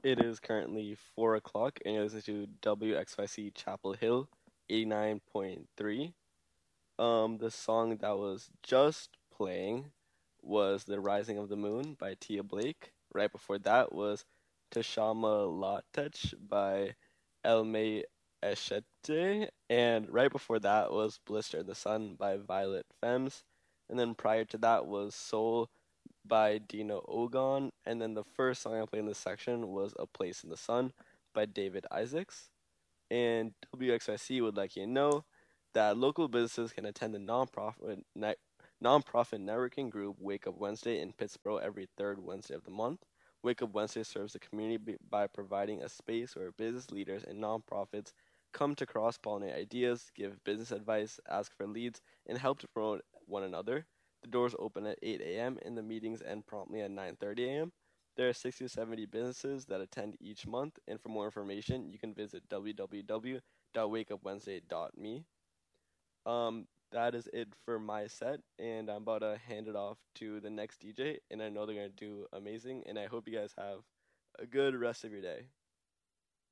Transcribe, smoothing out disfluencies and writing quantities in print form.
It is currently 4 o'clock, and you're listening to WXYC Chapel Hill 89.3. The song that was just playing was The Rising of the Moon by Tia Blake. Right before that was Tashama Latech by Elme Eshete. And right before that was Blister in the Sun by Violet Femmes. And then prior to that was Soul by Dino Ogon. And then the first song I played in this section was A Place in the Sun by David Isaacs. And WXIC would like you to know that local businesses can attend the nonprofit networking group Wake Up Wednesday in Pittsburgh every third Wednesday of the month. Wake Up Wednesday serves the community by providing a space where business leaders and nonprofits come to cross pollinate ideas, give business advice, ask for leads, and help to promote one another. The doors open at 8 a.m. and the meetings end promptly at 9:30 a.m. There are 60 to 70 businesses that attend each month, and for more information, you can visit www.wakeupwednesday.me. That is it for my set, and I'm about to hand it off to the next DJ, and I know they're gonna do amazing, and I hope you guys have a good rest of your day.